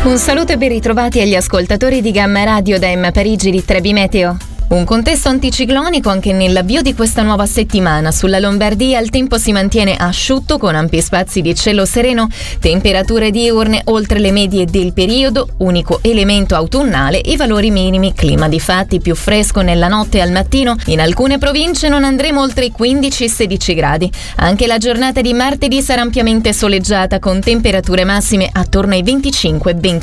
Un saluto e ben ritrovati agli ascoltatori di Gamma Radio da Emma Parigi di Trebi Meteo. Un contesto anticiclonico anche nell'avvio di questa nuova settimana. Sulla Lombardia il tempo si mantiene asciutto con ampi spazi di cielo sereno, temperature diurne oltre le medie del periodo, unico elemento autunnale i valori minimi, clima di fatti più fresco nella notte e al mattino, in alcune province non andremo oltre i 15-16 gradi. Anche la giornata di martedì sarà ampiamente soleggiata con temperature massime attorno ai 25-26